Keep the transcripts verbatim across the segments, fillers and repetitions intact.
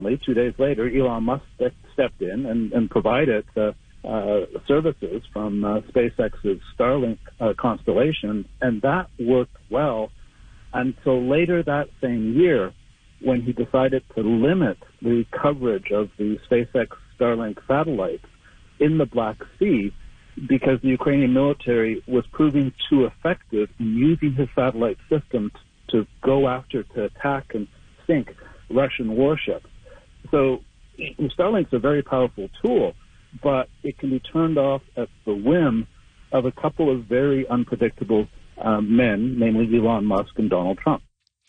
two days later, Elon Musk stepped in and, and provided uh, uh, services from uh, SpaceX's Starlink uh, constellation, and that worked well until later that same year when he decided to limit the coverage of the SpaceX Starlink satellites in the Black Sea because the Ukrainian military was proving too effective in using his satellite system to go after, to attack and sink Russian warships. So Starlink's a very powerful tool, but it can be turned off at the whim of a couple of very unpredictable um, men, namely Elon Musk and Donald Trump.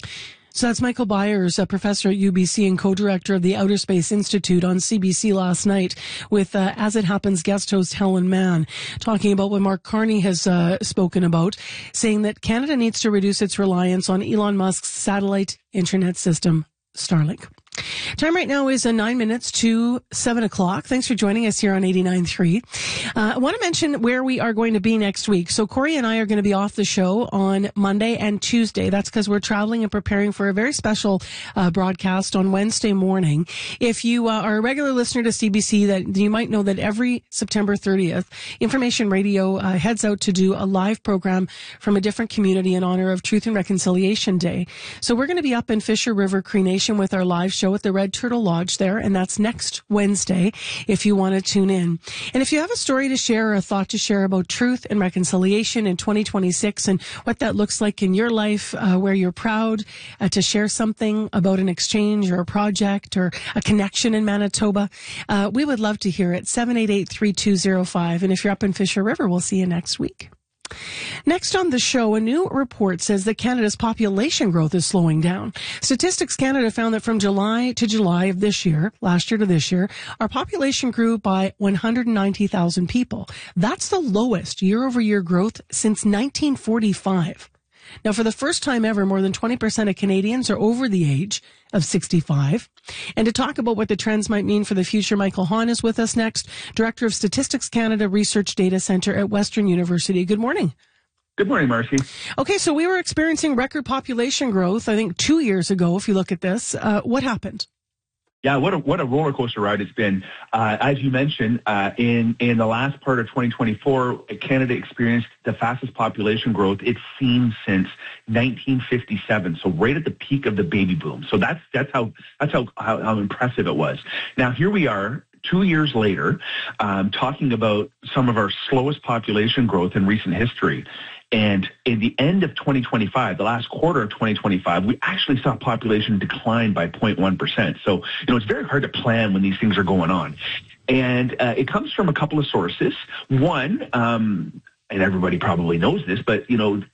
So that's Michael Byers, a professor at U B C and co-director of the Outer Space Institute, on C B C last night with, uh, As It Happens, guest host Helen Mann, talking about what Mark Carney has uh, spoken about, saying that Canada needs to reduce its reliance on Elon Musk's satellite internet system, Starlink. Time right now is uh, nine minutes to seven o'clock. Thanks for joining us here on eighty-nine point three. Uh, I want to mention where we are going to be next week. So Corey and I are going to be off the show on Monday and Tuesday. That's because we're traveling and preparing for a very special uh, broadcast on Wednesday morning. If you uh, are a regular listener to C B C, that you might know that every September thirtieth, Information Radio uh, heads out to do a live program from a different community in honor of Truth and Reconciliation Day. So we're going to be up in Fisher River, Cree Nation, with our live show at the Red Turtle Lodge there, and that's next Wednesday if you want to tune in. And if you have a story to share or a thought to share about truth and reconciliation in twenty twenty-six and what that looks like in your life, uh, where you're proud uh, to share something about an exchange or a project or a connection in Manitoba, uh, we would love to hear it. seven eight eight, three two zero five. And if you're up in Fisher River, we'll see you next week. Next on the show, a new report says that Canada's population growth is slowing down. Statistics Canada found that from July to July of this year, last year to this year, our population grew by one hundred ninety thousand people. That's the lowest year-over-year growth since nineteen forty-five. Now, for the first time ever, more than twenty percent of Canadians are over the age of sixty-five. And to talk about what the trends might mean for the future, Michael Hahn is with us next, Director of Statistics Canada Research Data Centre at Western University. Good morning. Good morning, Marcy. Okay, so we were experiencing record population growth, I think, two years ago, if you look at this. Uh, what happened? Yeah, what a what a roller coaster ride it's been. Uh, as you mentioned, uh, in in the last part of twenty twenty-four, Canada experienced the fastest population growth it's seen since nineteen fifty-seven. So right at the peak of the baby boom. So that's that's how that's how how, how impressive it was. Now here we are, two years later, um, talking about some of our slowest population growth in recent history. And in the end of twenty twenty-five, the last quarter of twenty twenty-five, we actually saw population decline by zero point one percent. So, you know, it's very hard to plan when these things are going on. And uh, it comes from a couple of sources. One, um, and everybody probably knows this, but, you know,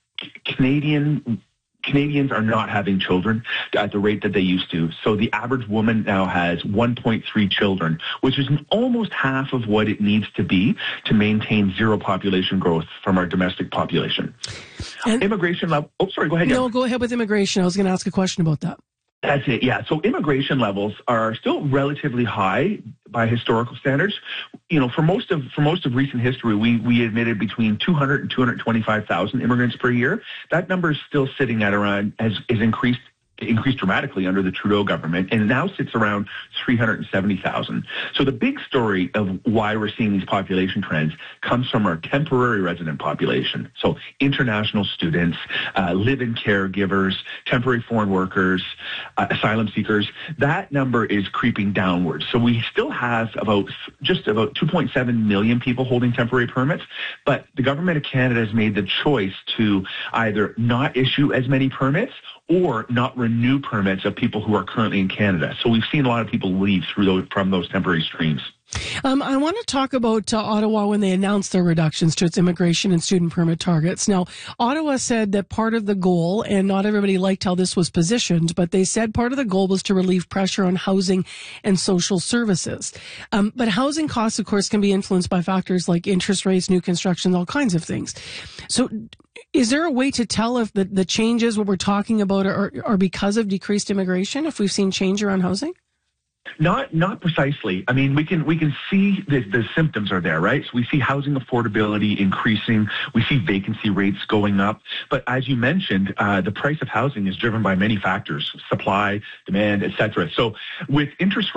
Canadian Canadians are not having children at the rate that they used to. So the average woman now has one point three children, which is almost half of what it needs to be to maintain zero population growth from our domestic population. And immigration level. Oh, sorry, go ahead. No, Jen. go ahead with immigration. I was going to ask a question about that. That's it, yeah. So immigration levels are still relatively high by historical standards. You know, for most of for most of recent history, we we admitted between two hundred and two hundred twenty-five thousand immigrants per year. That number is still sitting at around has is increased increased dramatically under the Trudeau government, and now sits around three hundred seventy thousand. So the big story of why we're seeing these population trends comes from our temporary resident population. So international students, uh, live-in caregivers, temporary foreign workers, uh, asylum seekers. That number is creeping downwards. So we still have about just about two point seven million people holding temporary permits, but the government of Canada has made the choice to either not issue as many permits or not renew permits of people who are currently in Canada. So we've seen a lot of people leave through those, from those temporary streams. Um, I want to talk about uh, Ottawa when they announced their reductions to its immigration and student permit targets. Now, Ottawa said that part of the goal, and not everybody liked how this was positioned, but they said part of the goal was to relieve pressure on housing and social services. Um, but housing costs, of course, can be influenced by factors like interest rates, new construction, all kinds of things. So is there a way to tell if the, the changes, what we're talking about, are, are because of decreased immigration, if we've seen change around housing? Not not precisely. I mean, we can we can see the, the symptoms are there, right? So we see housing affordability increasing. We see vacancy rates going up. But as you mentioned, uh, the price of housing is driven by many factors: supply, demand, et cetera. So with interest